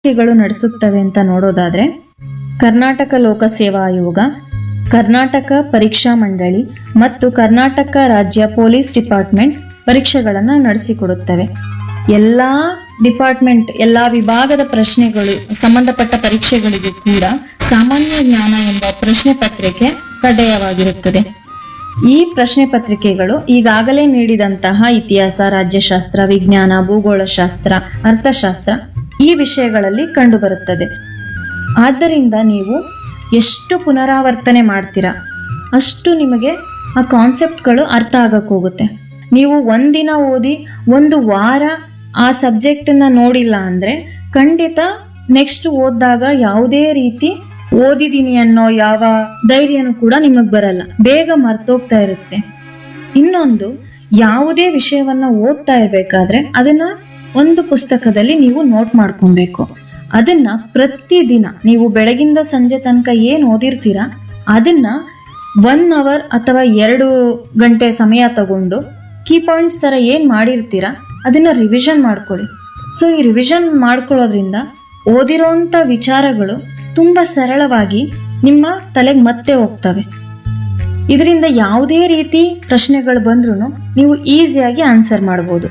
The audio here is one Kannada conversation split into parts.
ಇಲಾಖೆಗಳು ನಡೆಸುತ್ತವೆ ಅಂತ ನೋಡೋದಾದ್ರೆ ಕರ್ನಾಟಕ ಲೋಕಸೇವಾ ಆಯೋಗ, ಕರ್ನಾಟಕ ಪರೀಕ್ಷಾ ಮಂಡಳಿ ಮತ್ತು ಕರ್ನಾಟಕ ರಾಜ್ಯ ಪೊಲೀಸ್ ಡಿಪಾರ್ಟ್ಮೆಂಟ್ ಪರೀಕ್ಷೆಗಳನ್ನು ನಡೆಸಿಕೊಡುತ್ತವೆ. ಎಲ್ಲಾ ಡಿಪಾರ್ಟ್ಮೆಂಟ್, ಎಲ್ಲಾ ವಿಭಾಗದ ಪ್ರಶ್ನೆಗಳು ಸಂಬಂಧಪಟ್ಟ ಪರೀಕ್ಷೆಗಳಿಗೂ ಕೂಡ ಸಾಮಾನ್ಯ ಜ್ಞಾನ ಎಂಬ ಪ್ರಶ್ನೆ ಪತ್ರಿಕೆ ಕಡ್ಡಾಯವಾಗಿರುತ್ತದೆ. ಈ ಪ್ರಶ್ನೆ ಪತ್ರಿಕೆಗಳು ಈಗಾಗಲೇ ನೀಡಿದಂತಹ ಇತಿಹಾಸ, ರಾಜ್ಯಶಾಸ್ತ್ರ, ವಿಜ್ಞಾನ, ಭೂಗೋಳಶಾಸ್ತ್ರ, ಅರ್ಥಶಾಸ್ತ್ರ ಈ ವಿಷಯಗಳಲ್ಲಿ ಕಂಡುಬರುತ್ತದೆ. ಆದ್ದರಿಂದ ನೀವು ಎಷ್ಟು ಪುನರಾವರ್ತನೆ ಮಾಡ್ತೀರಾ ಅಷ್ಟು ನಿಮಗೆ ಆ ಕಾನ್ಸೆಪ್ಟ್ಗಳು ಅರ್ಥ ಆಗಕ್ಕೆ ಹೋಗುತ್ತೆ. ನೀವು ಒಂದಿನ ಓದಿ ಒಂದು ವಾರ ಆ ಸಬ್ಜೆಕ್ಟನ್ನ ನೋಡಿಲ್ಲ ಅಂದ್ರೆ ಖಂಡಿತ ನೆಕ್ಸ್ಟ್ ಓದಿದಾಗ ಯಾವುದೇ ರೀತಿ ಓದಿದೀನಿ ಅನ್ನೋ ಯಾವ ಧೈರ್ಯನೂ ಕೂಡ ನಿಮಗ್ ಬರಲ್ಲ, ಬೇಗ ಮರ್ತೋಗ್ತಾ ಇರುತ್ತೆ. ಇನ್ನೊಂದು, ಯಾವುದೇ ವಿಷಯವನ್ನ ಓದ್ತಾ ಇರ್ಬೇಕಾದ್ರೆ ಅದನ್ನ ಒಂದು ಪುಸ್ತಕದಲ್ಲಿ ನೀವು ನೋಟ್ ಮಾಡ್ಕೊಬೇಕು. ಅದನ್ನ ಪ್ರತಿದಿನ ನೀವು ಬೆಳಗಿಂದ ಸಂಜೆ ತನಕ ಏನ್ ಓದಿರ್ತೀರಾ ಅದನ್ನ 1 ಅವರ್ ಅಥವಾ 2 ಗಂಟೆ ಸಮಯ ತಗೊಂಡು ಕೀ ಪಾಯಿಂಟ್ಸ್ ತರ ಏನ್ ಮಾಡಿರ್ತೀರಾ ಅದನ್ನ ರಿವಿಷನ್ ಮಾಡ್ಕೊಳ್ಳಿ. ಸೊ ಈ ರಿವಿಷನ್ ಮಾಡ್ಕೊಳ್ಳೋದ್ರಿಂದ ಓದಿರೋಂಥ ವಿಚಾರಗಳು ತುಂಬಾ ಸರಳವಾಗಿ ನಿಮ್ಮ ತಲೆಗೆ ಮತ್ತೆ ಹೋಗ್ತವೆ. ಇದರಿಂದ ಯಾವುದೇ ರೀತಿ ಪ್ರಶ್ನೆಗಳು ಬಂದ್ರೂ ನೀವು ಈಸಿಯಾಗಿ ಆನ್ಸರ್ ಮಾಡ್ಬೋದು.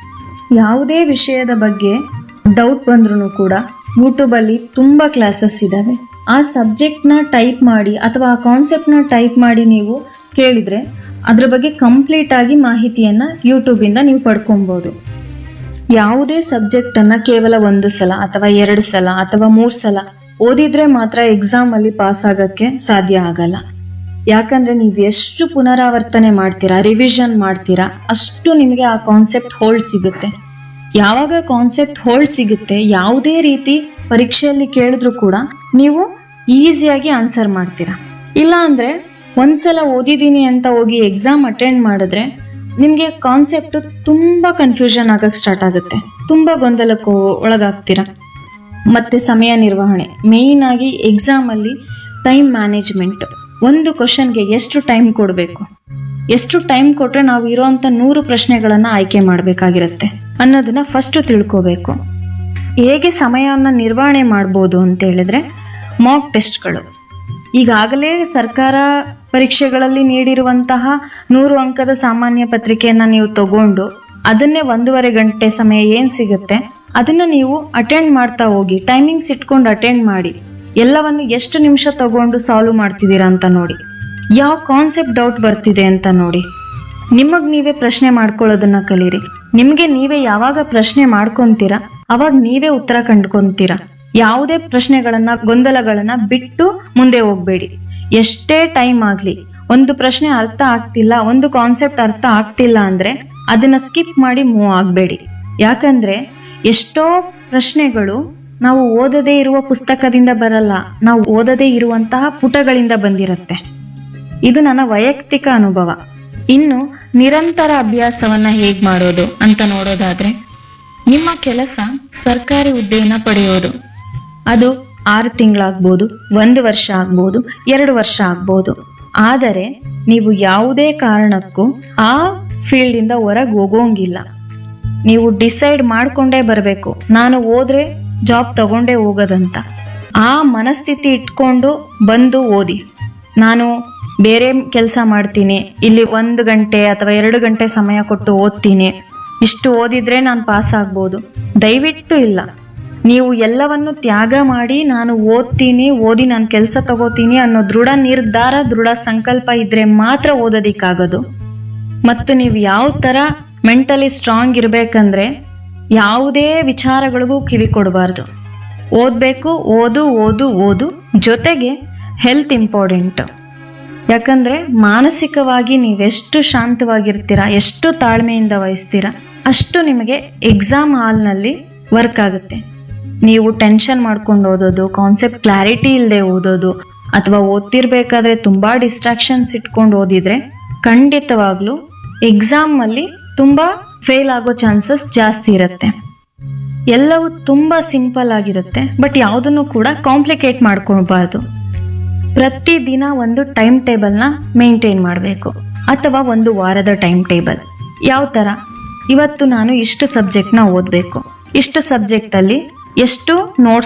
ಯಾವುದೇ ವಿಷಯದ ಬಗ್ಗೆ ಡೌಟ್ ಬಂದ್ರೂ ಕೂಡ ಯೂಟ್ಯೂಬಲ್ಲಿ ತುಂಬಾ ಕ್ಲಾಸಸ್ ಇದಾವೆ. ಆ ಸಬ್ಜೆಕ್ಟ್ನ ಟೈಪ್ ಮಾಡಿ ಅಥವಾ ಆ ಕಾನ್ಸೆಪ್ಟ್ನ ಟೈಪ್ ಮಾಡಿ ನೀವು ಕೇಳಿದ್ರೆ ಅದ್ರ ಬಗ್ಗೆ ಕಂಪ್ಲೀಟ್ ಆಗಿ ಮಾಹಿತಿಯನ್ನ ಯೂಟ್ಯೂಬಿಂದ ನೀವು ಪಡ್ಕೊಬಹುದು. ಯಾವುದೇ ಸಬ್ಜೆಕ್ಟ್ ಅನ್ನ ಕೇವಲ 1 ಸಲ ಅಥವಾ 2 ಸಲ ಅಥವಾ 3 ಸಲ ಓದಿದ್ರೆ ಮಾತ್ರ ಎಕ್ಸಾಮ್ ಅಲ್ಲಿ ಪಾಸ್ ಆಗಕ್ಕೆ ಸಾಧ್ಯ ಆಗಲ್ಲ. ಯಾಕಂದ್ರೆ ನೀವು ಎಷ್ಟು ಪುನರಾವರ್ತನೆ ಮಾಡ್ತೀರಾ, ರಿವಿಷನ್ ಮಾಡ್ತೀರಾ, ಅಷ್ಟು ನಿಮಗೆ ಆ ಕಾನ್ಸೆಪ್ಟ್ ಹೋಲ್ಡ್ ಸಿಗುತ್ತೆ. ಯಾವಾಗ ಕಾನ್ಸೆಪ್ಟ್ ಹೋಲ್ಡ್ ಸಿಗುತ್ತೆ, ಯಾವುದೇ ರೀತಿ ಪರೀಕ್ಷೆಯಲ್ಲಿ ಕೇಳಿದ್ರು ಕೂಡ ನೀವು ಈಸಿಯಾಗಿ ಆನ್ಸರ್ ಮಾಡ್ತೀರಾ. ಇಲ್ಲ ಅಂದ್ರೆ ಒಂದ್ಸಲ ಓದಿದೀನಿ ಅಂತ ಹೋಗಿ ಎಕ್ಸಾಮ್ ಅಟೆಂಡ್ ಮಾಡಿದ್ರೆ ನಿಮ್ಗೆ ಕಾನ್ಸೆಪ್ಟ್ ತುಂಬಾ ಕನ್ಫ್ಯೂಷನ್ ಆಗಕ್ಕೆ ಸ್ಟಾರ್ಟ್ ಆಗುತ್ತೆ, ತುಂಬಾ ಗೊಂದಲಕ್ಕೂ ಒಳಗಾಗ್ತೀರಾ. ಮತ್ತೆ ಸಮಯ ನಿರ್ವಹಣೆ, ಮೇಯ್ನ್ ಆಗಿ ಎಕ್ಸಾಮ್ ಅಲ್ಲಿ ಟೈಮ್ ಮ್ಯಾನೇಜ್ಮೆಂಟ್. ಒಂದು ಕ್ವಶನ್ಗೆ ಎಷ್ಟು ಟೈಮ್ ಕೊಡಬೇಕು, ಎಷ್ಟು ಟೈಮ್ ಕೊಟ್ರೆ ನಾವು ಇರೋಂಥ 100 ಪ್ರಶ್ನೆಗಳನ್ನ ಆಯ್ಕೆ ಮಾಡಬೇಕಾಗಿರುತ್ತೆ ಅನ್ನೋದನ್ನ ಫಸ್ಟ್ ತಿಳ್ಕೋಬೇಕು. ಹೇಗೆ ಸಮಯವನ್ನು ನಿರ್ವಹಣೆ ಮಾಡ್ಬೋದು ಅಂತ ಹೇಳಿದ್ರೆ ಮಾಕ್ ಟೆಸ್ಟ್ಗಳು. ಈಗಾಗಲೇ ಸರ್ಕಾರ ಪರೀಕ್ಷೆಗಳಲ್ಲಿ ನೀಡಿರುವಂತಹ 100 ಅಂಕದ ಸಾಮಾನ್ಯ ಪತ್ರಿಕೆಯನ್ನ ನೀವು ತಗೊಂಡು ಅದನ್ನೇ 1.5 ಗಂಟೆ ಸಮಯ ಏನ್ ಸಿಗುತ್ತೆ ಅದನ್ನ ನೀವು ಅಟೆಂಡ್ ಮಾಡ್ತಾ ಹೋಗಿ, ಟೈಮಿಂಗ್ಸ್ ಇಟ್ಕೊಂಡು ಅಟೆಂಡ್ ಮಾಡಿ. ಎಲ್ಲವನ್ನು ಎಷ್ಟು ನಿಮಿಷ ತಗೊಂಡು ಸಾಲ್ವ್ ಮಾಡ್ತಿದ್ದೀರಾ ಅಂತ ನೋಡಿ, ಯಾವ ಕಾನ್ಸೆಪ್ಟ್ ಡೌಟ್ ಬರ್ತಿದೆ ಅಂತ ನೋಡಿ. ನಿಮಗ್ ನೀವೇ ಪ್ರಶ್ನೆ ಮಾಡ್ಕೊಳ್ಳೋದನ್ನ ಕಲೀರಿ. ನಿಮ್ಗೆ ನೀವೇ ಯಾವಾಗ ಪ್ರಶ್ನೆ ಮಾಡ್ಕೊಂತೀರಾ ಅವಾಗ ನೀವೇ ಉತ್ತರ ಕಂಡ್ಕೊಂತೀರಾ. ಯಾವುದೇ ಪ್ರಶ್ನೆಗಳನ್ನ, ಗೊಂದಲಗಳನ್ನ ಬಿಟ್ಟು ಮುಂದೆ ಹೋಗ್ಬೇಡಿ. ಎಷ್ಟೇ ಟೈಮ್ ಆಗ್ಲಿ, ಒಂದು ಪ್ರಶ್ನೆ ಅರ್ಥ ಆಗ್ತಿಲ್ಲ, ಒಂದು ಕಾನ್ಸೆಪ್ಟ್ ಅರ್ಥ ಆಗ್ತಿಲ್ಲ ಅಂದ್ರೆ ಅದನ್ನ ಸ್ಕಿಪ್ ಮಾಡಿ ಮೂವ್ ಆಗ್ಬೇಡಿ. ಯಾಕಂದ್ರೆ ಎಷ್ಟೋ ಪ್ರಶ್ನೆಗಳು ನಾವು ಓದದೇ ಇರುವ ಪುಸ್ತಕದಿಂದ ಬರಲ್ಲ, ನಾವು ಓದದೇ ಇರುವಂತಹ ಪುಟಗಳಿಂದ ಬಂದಿರತ್ತೆ. ಇದು ನನ್ನ ವೈಯಕ್ತಿಕ ಅನುಭವ. ಇನ್ನು ನಿರಂತರ ಅಭ್ಯಾಸವನ್ನ ಹೇಗ್ ಮಾಡೋದು ಅಂತ ನೋಡೋದಾದ್ರೆ, ನಿಮ್ಮ ಕೆಲಸ ಸರ್ಕಾರಿ ಹುದ್ದೆಯನ್ನ ಪಡೆಯೋದು. ಅದು 6 ತಿಂಗಳಾಗ್ಬೋದು, 1 ವರ್ಷ ಆಗ್ಬೋದು, 2 ವರ್ಷ ಆಗ್ಬೋದು. ಆದರೆ ನೀವು ಯಾವುದೇ ಕಾರಣಕ್ಕೂ ಆ ಫೀಲ್ಡ್ ಇಂದ ಹೊರಗೆ ಹೋಗೋಂಗಿಲ್ಲ. ನೀವು ಡಿಸೈಡ್ ಮಾಡ್ಕೊಂಡೇ ಬರಬೇಕು, ನಾನು ಹೋದ್ರೆ ಜಾಬ್ ತಗೊಂಡೇ ಹೋಗೋದಂತ. ಆ ಮನಸ್ಥಿತಿ ಇಟ್ಕೊಂಡು ಬಂದು ಓದಿ. ನಾನು ಬೇರೆ ಕೆಲಸ ಮಾಡ್ತೀನಿ, ಇಲ್ಲಿ 1 ಗಂಟೆ ಅಥವಾ 2 ಗಂಟೆ ಸಮಯ ಕೊಟ್ಟು ಓದ್ತೀನಿ, ಇಷ್ಟು ಓದಿದ್ರೆ ನಾನು ಪಾಸ್ ಆಗ್ಬೋದು, ದಯವಿಟ್ಟು ಇಲ್ಲ. ನೀವು ಎಲ್ಲವನ್ನು ತ್ಯಾಗ ಮಾಡಿ ನಾನು ಓದಿ ನಾನು ಕೆಲಸ ತಗೋತೀನಿ ಅನ್ನೋ ದೃಢ ನಿರ್ಧಾರ, ದೃಢ ಸಂಕಲ್ಪ ಇದ್ರೆ ಮಾತ್ರ ಓದೋದಿಕ್ಕಾಗೋದು. ಮತ್ತು ನೀವು ಯಾವ ತರ ಮೆಂಟಲಿ ಸ್ಟ್ರಾಂಗ್ ಇರ್ಬೇಕಂದ್ರೆ ಯಾವುದೇ ವಿಚಾರಗಳಿಗೂ ಕಿವಿ ಕೊಡಬಾರ್ದು. ಓದ್ಬೇಕು, ಓದು ಓದು ಓದು, ಜೊತೆಗೆ ಹೆಲ್ತ್ ಇಂಪಾರ್ಟೆಂಟ್. ಯಾಕಂದ್ರೆ ಮಾನಸಿಕವಾಗಿ ನೀವೆಷ್ಟು ಶಾಂತವಾಗಿರ್ತೀರಾ, ಎಷ್ಟು ತಾಳ್ಮೆಯಿಂದ ವಹಿಸ್ತೀರಾ, ಅಷ್ಟು ನಿಮಗೆ ಎಕ್ಸಾಮ್ ಹಾಲ್ನಲ್ಲಿ ವರ್ಕ್ ಆಗುತ್ತೆ. ನೀವು ಟೆನ್ಷನ್ ಮಾಡ್ಕೊಂಡು ಓದೋದು, ಕಾನ್ಸೆಪ್ಟ್ ಕ್ಲಾರಿಟಿ ಇಲ್ಲದೆ ಓದೋದು, ಅಥವಾ ಓದ್ತಿರ್ಬೇಕಾದ್ರೆ ತುಂಬಾ ಡಿಸ್ಟ್ರಾಕ್ಷನ್ಸ್ ಇಟ್ಕೊಂಡು ಓದಿದ್ರೆ ಖಂಡಿತವಾಗ್ಲೂ ಎಕ್ಸಾಮ್ ಅಲ್ಲಿ ತುಂಬಾ ಫೇಲ್ ಆಗೋ ಚಾನ್ಸಸ್ ಜಾಸ್ತಿ ಇರುತ್ತೆ. ಎಲ್ಲವೂ ತುಂಬಾ ಸಿಂಪಲ್ ಆಗಿರುತ್ತೆ, ಬಟ್ ಯಾವುದನ್ನು ಕೂಡ ಕಾಂಪ್ಲಿಕೇಟ್ ಮಾಡ್ಕೊಳ್ಬಾರ್ದು. ಪ್ರತಿದಿನ ಒಂದು ಟೈಮ್ ಟೇಬಲ್ನ ಮೇಂಟೈನ್ ಮಾಡಬೇಕು, ಅಥವಾ ಒಂದು ವಾರದ ಟೈಮ್ ಟೇಬಲ್. ಯಾವ ತರ, ಇವತ್ತು ನಾನು ಇಷ್ಟು ಸಬ್ಜೆಕ್ಟ್ನ ಓದಬೇಕು, ಇಷ್ಟು ಸಬ್ಜೆಕ್ಟ್ ಅಲ್ಲಿ ಎಷ್ಟು ನೋಟ್ಸ್